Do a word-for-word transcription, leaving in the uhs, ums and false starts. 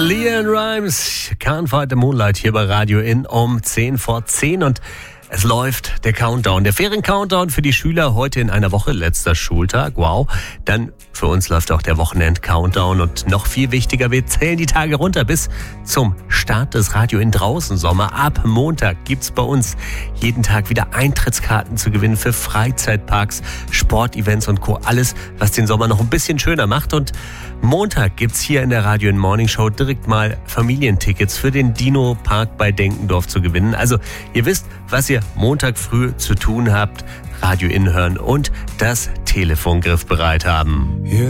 LeAnn Rimes, Can't Fight the Moonlight hier bei Radio In um zehn vor zehn und es läuft der Countdown, der Ferien-Countdown für die Schüler heute in einer Woche, letzter Schultag, wow. Dann für uns läuft auch der Wochenend-Countdown und noch viel wichtiger, wir zählen die Tage runter bis zum Start des Radio In draußen Sommer. Ab Montag gibt's bei uns jeden Tag wieder Eintrittskarten zu gewinnen für Freizeitparks, Sportevents und Co. Alles, was den Sommer noch ein bisschen schöner macht. Und Montag gibt's hier in der Radio In Morning Show direkt mal Familientickets für den Dino Park bei Denkendorf zu gewinnen. Also ihr wisst, was ihr Montag früh zu tun habt. Radio In hören und das Telefon griffbereit haben.